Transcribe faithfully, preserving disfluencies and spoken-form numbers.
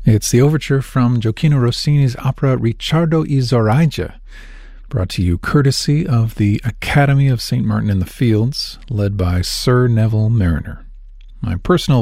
It's the overture from Gioacchino Rossini's opera Ricciardo e Zoraida, brought to you courtesy of the Academy of Saint Martin in the Fields, led by Sir Neville Mariner. My personal